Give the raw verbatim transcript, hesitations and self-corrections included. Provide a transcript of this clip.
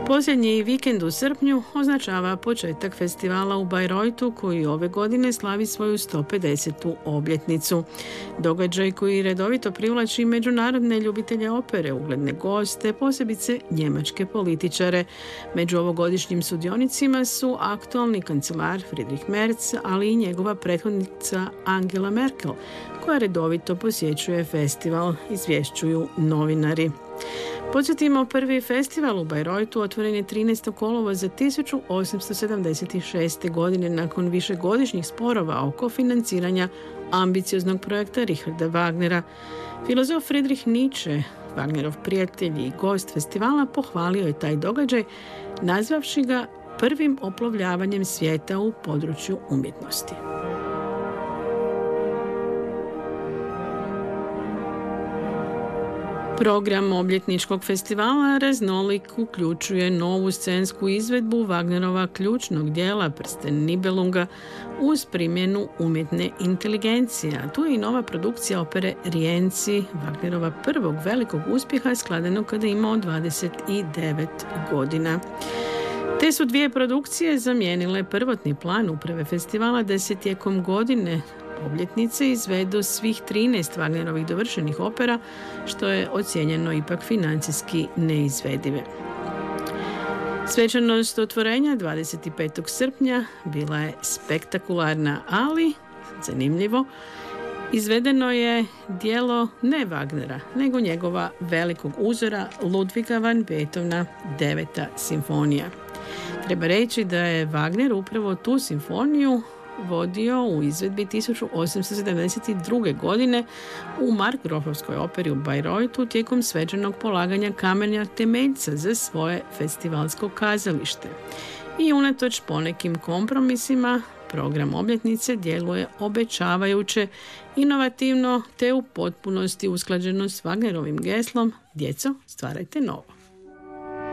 Posljednji vikend u srpnju označava početak festivala u Bayreuthu koji ove godine slavi svoju sto pedesetu obljetnicu. Događaj koji redovito privlači međunarodne ljubitelje opere, ugledne goste, posebice njemačke političare. Među ovogodišnjim sudionicima su aktualni kancelar Friedrich Merz, ali i njegova prethodnica Angela Merkel, koja redovito posjećuje festival, izvješćuju novinari. Podsjetimo, prvi festival u Bayreuthu otvoren je trinaestog kolovoza tisuću osamsto sedamdeset šeste. godine nakon višegodišnjih sporova oko financiranja ambicioznog projekta Richarda Wagnera. Filozof Friedrich Nietzsche, Wagnerov prijatelj i gost festivala, pohvalio je taj događaj, nazvavši ga prvim oplovljavanjem svijeta u području umjetnosti. Program obljetničkog festivala raznolik uključuje novu scensku izvedbu Wagnerova ključnog dijela Prsten Nibelunga uz primjenu umjetne inteligencije. A tu je i nova produkcija opere Rienzi, Wagnerova prvog velikog uspjeha skladenog kada je imao dvadeset devet godina. Te su dvije produkcije zamijenile prvotni plan uprave festivala da se tijekom godine obljetnice izvedu svih trinaest Wagnerovih dovršenih opera, što je ocijenjeno ipak financijski neizvedive. Svečanost otvorenja dvadeset petog srpnja bila je spektakularna, ali, zanimljivo, izvedeno je dijelo ne Wagnera, nego njegova velikog uzora Ludviga van Beethovena, deveta simfonija. Treba reći da je Wagner upravo tu simfoniju vodio u izvedbi tisuću osamsto sedamdeset druge. godine u Markgrafovskoj operi u Bayreuthu tijekom svečanog polaganja kamenja temeljca za svoje festivalsko kazalište. I unatoč ponekim kompromisima, program obljetnice djeluje obećavajuće, inovativno te u potpunosti usklađeno s Wagnerovim geslom "Djeco, stvarajte novo".